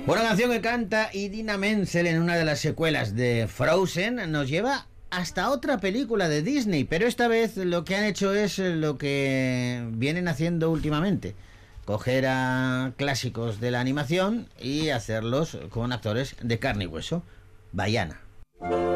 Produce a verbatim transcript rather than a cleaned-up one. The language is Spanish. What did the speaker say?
Una canción que canta Idina Menzel en una de las secuelas de Frozen nos lleva hasta otra película de Disney, pero esta vez lo que han hecho es lo que vienen haciendo últimamente: coger a clásicos de la animación y hacerlos con actores de carne y hueso. Vaiana.